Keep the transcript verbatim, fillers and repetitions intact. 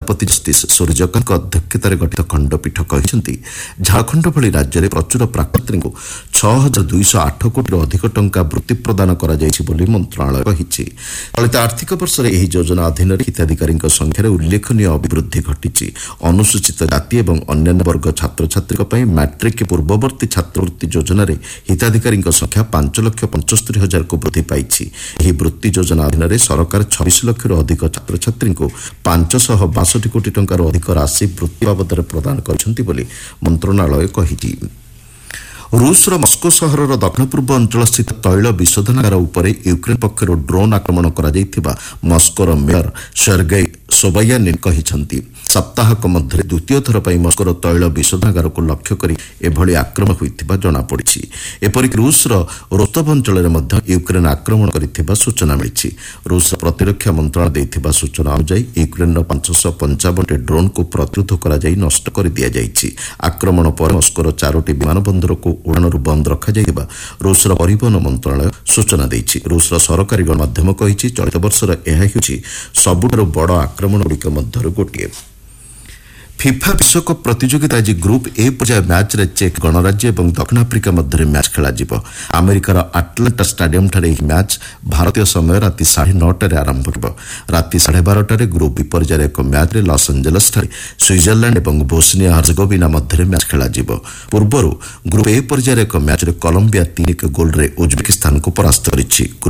ବିଚାରପତି ଜଷ୍ଟିସ୍ ସୂର୍ଯ୍ୟକାନ୍ତଙ୍କ ଅଧ୍ୟକ୍ଷତାରେ ଗଠିତ ଖଣ୍ଡପୀଠ କହିଛନ୍ତି ଝାଡ଼ଖଣ୍ଡ ଭଳି ରାଜ୍ୟରେ ପ୍ରଚୁର ପ୍ରାକୃତିଙ୍କୁ ଛଅ ହଜାର ଦୁଇଶହ ଆଠ କୋଟିରୁ ଅଧିକ ଟଙ୍କା ବୃତ୍ତି ପ୍ରଦାନ କରାଯାଇଛି ବୋଲି ମନ୍ତ୍ରଣାଳୟ କହିଛି। ଚଳିତ ଆର୍ଥିକ ବର୍ଷରେ ଏହି ଯୋଜନା ଅଧୀନରେ ହିତାଧିକାରୀଙ୍କ ସଂଖ୍ୟାରେ ଉଲ୍ଲେଖନୀୟ ଅଭିବୃଦ୍ଧି ଘଟିଛି। ଅନୁସୂଚିତ ଜାତି ଏବଂ ଅନ୍ୟାନ୍ୟ ବର୍ଗ ଛାତ୍ରଛାତ୍ରୀଙ୍କ ପାଇଁ ମାଟ୍ରିକ ପୂର୍ବବର୍ତ୍ତୀ ଛାତ୍ରବୃତ୍ତି ଯୋଜନାରେ ହିତାଧିକାରୀଙ୍କ ସଂଖ୍ୟା ପାଞ୍ଚ ଲକ୍ଷ ପଞ୍ଚସ୍ତରୀ ହଜାରକୁ ବୃଦ୍ଧି ପାଇଛି। ଏହି ବୃତ୍ତି ଯୋଜନା ଅଧୀନରେ ସରକାର ଛବିଶ ଲକ୍ଷରୁ ଅଧିକ ଛାତ୍ରଛାତ୍ରୀଙ୍କୁ ପାଞ୍ଚଶହ ବାଷଠି କୋଟି ଟଙ୍କାରୁ ଅଧିକ ରାଶି ବୃତ୍ତି ବାବଦରେ ପ୍ରଦାନ କରିଛନ୍ତି ବୋଲି ମନ୍ତ୍ରଣାଳୟ କହିଛି। ରୁଷର ମସ୍କୋ ସହରର ଦକ୍ଷିଣ ପୂର୍ବ ଅଞ୍ଚଳସ୍ଥିତ ତୈଳ ବିଶୋଧନାଗାର ଉପରେ ୟୁକ୍ରେନ୍ ପକ୍ଷରୁ ଡ୍ରୋନ୍ ଆକ୍ରମଣ କରାଯାଇଥିବା ମସ୍କୋର ମେୟର ସେର୍ଗେଇ ସୋବାୟାନିନ୍ କହିଛନ୍ତି। ସପ୍ତାହକ ମଧ୍ୟରେ ଦ୍ୱିତୀୟ ଥର ପାଇଁ ମସ୍କୋର ତୈଳ ବିଶୋଧନାଗାରକୁ ଲକ୍ଷ୍ୟ କରି ଏଭଳି ଆକ୍ରମଣ ହୋଇଥିବା ଜଣାପଡ଼ିଛି। ଏପରିକି ରୁଷର ରୋସ୍ତଭ ଅଞ୍ଚଳରେ ମଧ୍ୟ ୟୁକ୍ରେନ୍ ଆକ୍ରମଣ କରିଥିବା ସୂଚନା ମିଳିଛି। ରୁଷର ପ୍ରତିରକ୍ଷା ମନ୍ତ୍ରଣାଳୟ ଦେଇଥିବା ସୂଚନା ଅନୁଯାୟୀ ୟୁକ୍ରେନ୍ର ପାଞ୍ଚଶହ ପଞ୍ଚାବନଟି ଡ୍ରୋନ୍କୁ ପ୍ରତିରୋଧ କରାଯାଇ ନଷ୍ଟ କରିଦିଆଯାଇଛି। ଆକ୍ରମଣ ପରେ ମସ୍କୋର ଚାରୋଟି ବିମାନ ବନ୍ଦରକୁ ଉଡ଼ାଣରୁ ବନ୍ଦ ରଖାଯାଇଥିବା ରୁଷର ପରିବହନ ମନ୍ତ୍ରଣାଳୟ ସୂଚନା ଦେଇଛି। ରୁଷର ସରକାରୀ ଗଣମାଧ୍ୟମ କହିଛି ଚଳିତ ବର୍ଷର ଏହା ହେଉଛି ସବୁଠାରୁ ବଡ଼ ଆକ୍ରମଣଗୁଡ଼ିକ ମଧ୍ୟରୁ ଗୋଟିଏ। ଫିଫା ବିଶ୍ୱକପ୍ ପ୍ରତିଯୋଗିତା ଆଜି ଗ୍ରୁପ୍ ଏ ପର୍ଯ୍ୟାୟ ମ୍ୟାଚ୍ରେ ଚେକ୍ ଗଣରାଜ୍ୟ ଏବଂ ଦକ୍ଷିଣ ଆଫ୍ରିକା ମଧ୍ୟରେ ମ୍ୟାଚ୍ ଖେଳାଯିବ। ଆମେରିକାର ଆଟଲାଣ୍ଟା ଷ୍ଟାଡିୟମ୍ଠାରେ ଏହି ମ୍ୟାଚ୍ ଭାରତୀୟ ସମୟ ରାତି ସାଢ଼େ ନଅଟାରେ ଆରମ୍ଭ ହେବ। ରାତି ସାଢ଼େ ବାରଟାରେ ଗ୍ରୁପ୍ ବି ପର୍ଯ୍ୟାୟରେ ଏକ ମ୍ୟାଚ୍ରେ ଲସ୍ ଆଞ୍ଜେଲସ୍ଠାରେ ସୁଇଜରଲ୍ୟାଣ୍ଡ ଏବଂ ବୋସ୍ନିଆ ହର୍ଜେଗୋଭିନା ମଧ୍ୟରେ ମ୍ୟାଚ୍ ଖେଳାଯିବ। ପୂର୍ବରୁ ଗ୍ରୁପ୍ ଏ ପର୍ଯ୍ୟାୟରେ ଏକ ମ୍ୟାଚ୍ରେ କଲମ୍ବିଆ ତିନି ଏକ ଗୋଲ୍ରେ ଉଜବେକିସ୍ତାନକୁ ପରାସ୍ତ କରିଛି।